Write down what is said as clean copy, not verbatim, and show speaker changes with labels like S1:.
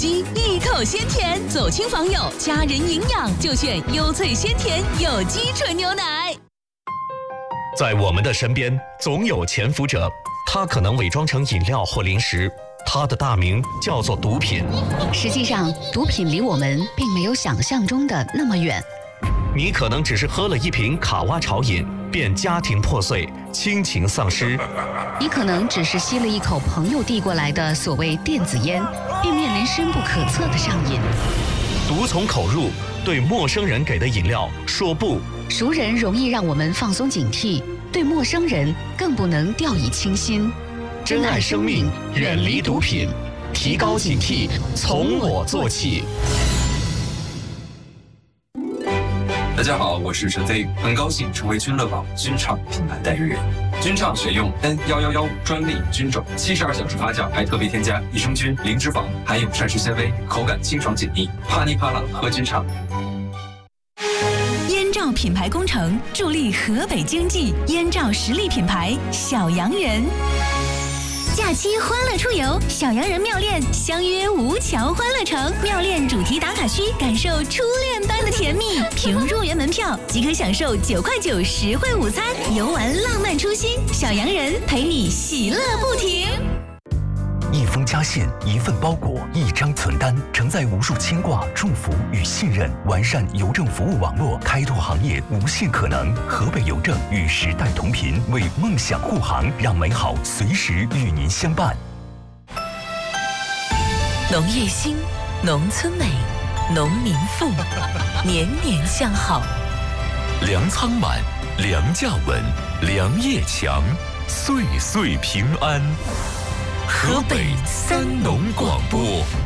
S1: 机，一口鲜甜。走亲访友，家人营养，就选优萃鲜甜有机纯牛奶。
S2: 在我们的身边，总有潜伏者，他可能伪装成饮料或零食，他的大名叫做毒品。
S3: 实际上，毒品离我们并没有想象中的那么远。
S2: 你可能只是喝了一瓶卡哇潮饮，便家庭破碎，亲情丧失。
S3: 你可能只是吸了一口朋友递过来的所谓电子烟，并面临深不可测的上瘾。
S2: 毒从口入，对陌生人给的饮料说不。
S3: 熟人容易让我们放松警惕，对陌生人更不能掉以轻心。
S2: 珍爱生命，远离毒品，提高警惕，从我做起。
S4: 大家好，我是陈飞，很高兴成为君乐宝君畅品牌代言人。君畅选用 N111专利菌种，72小时发酵，还特别添加益生菌、零脂肪，含有膳食纤维，口感清爽解腻，啪哩啪啦喝君畅。
S1: 燕赵品牌工程助力河北经济，燕赵实力品牌小洋人。假期欢乐出游，小洋人妙恋相约吴桥欢乐城，妙恋主题打卡区，感受初恋般的甜蜜。凭入园门票即可享受9块9实惠午餐，游玩浪漫初心，小洋人陪你喜乐不停。
S5: 一封家信，一份包裹，一张存单，承载无数牵挂、祝福与信任。完善邮政服务网络，开拓行业无限可能。河北邮政与时代同频，为梦想护航，让美好随时与您相伴。
S1: 农业兴，农村美，农民富，年年向好。
S6: 粮仓满，粮价稳，粮业强，岁岁平安。河北三农广播。